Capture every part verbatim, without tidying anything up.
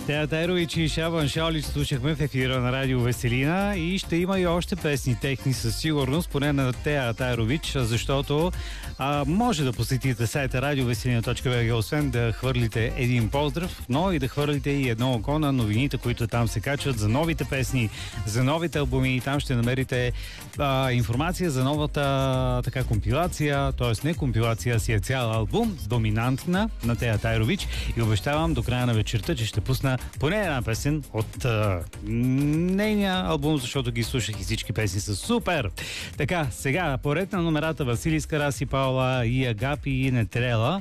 Тея Тайрович и Шабан Шаолич слушахме в ефира на Радио Веселина и ще има и още песни техни със сигурност, поне на Тея Тайрович, защото а, може да посетите сайта радиовеселина точка би джи, освен да хвърлите един поздрав, но и да хвърлите и едно око на новините, които там се качват за новите песни, за новите албуми. Там ще намерите а, информация за новата така компилация, т.е. не компилация, си е цял албум, доминантна на Тея Тайрович, и обещавам до края на вечерта, че ще пусна поне една песен от а, нейния албум, защото ги слушах и всички песни са супер. Така, сега, поред на номерата Василий Скараси, Паула и Агапи и Нетрела.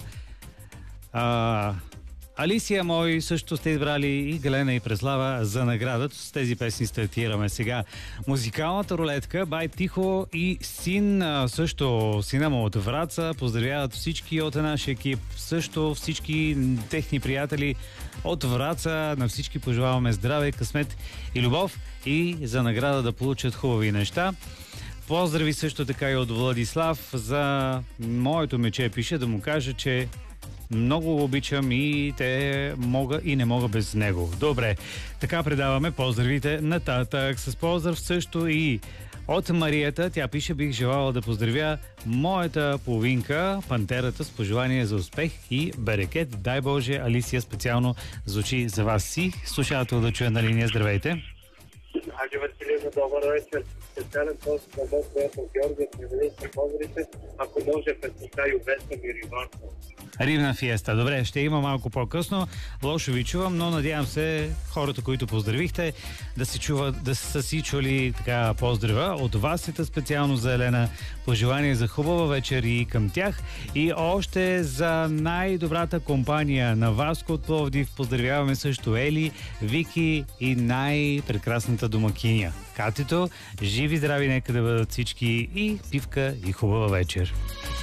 А, Алисия мой също сте избрали и Галена и Преслава за наградата. С тези песни стартираме сега. Музикалната рулетка, Бай Тихо и Син, също сина му от Враца. Поздравяват всички от нашия екип. Също всички техни приятели от Враца. На всички пожелаваме здраве, късмет и любов и за награда да получат хубави неща. Поздрави също така и от Владислав за моето мече. Пише да му кажа, че много го обичам и те мога и не мога без него. Добре, така предаваме поздравите нататък. С поздрав също и от Марията. Тя пише: бих желала да поздравя моята половинка, Пантерата, с пожелание за успех и берекет. Дай Боже, Алисия специално звучи за вас. Си слушател да чуя на линия. Здравейте. Аги Василина, добър вечер. Специален пост на моят приятел Георги, приведете поздрите, ако може песента Ювеста ми Риварко. Ривна фиеста. Добре, ще има малко по-късно. Лошо ви чувам, но надявам се хората, които поздравихте, да си чуват, да са си чули така поздрава от вас, специално за Елена. Пожелание за хубава вечер и към тях. И още за най-добрата компания на Васко от Пловдив поздравяваме също Ели, Вики и най-прекрасната домакиня Катито. Живи, здрави, нека да бъдат всички и пивка и хубава вечер.